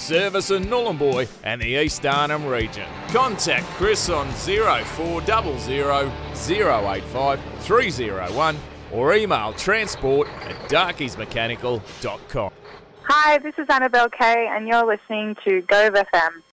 Service in Nhulunbuy and the East Arnhem region. Contact Chris on 0400 085 301 or email transport@darkiesmechanical.com. Hi, this is Annabelle Kay and you're listening to Gove FM.